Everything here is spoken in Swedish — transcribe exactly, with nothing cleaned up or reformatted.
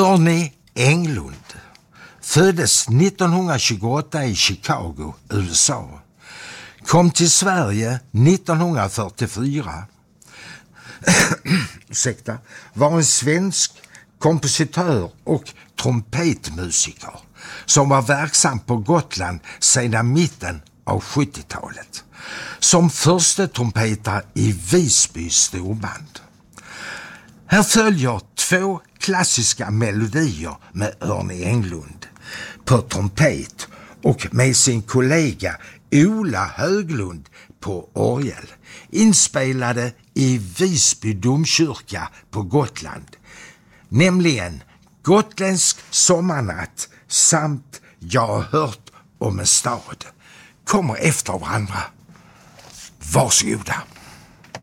Örne Englund föddes nittonhundratjugoåtta i Chicago, U S A. Kom till Sverige nittonhundrafyrtiofyra. Ursäkta, var en svensk kompositör och trumpetmusiker som var verksam på Gotland sedan mitten av sjuttiotalet. Som första trumpetare i Visby storband. Här följer två klassiska melodier med Örne Englund på trumpet och med sin kollega Ola Höglund på orgel, inspelade i Visby domkyrka på Gotland, nämligen Gotländsk sommarnatt samt Jag har hört om en stad. Kommer efter varandra. Varsågoda.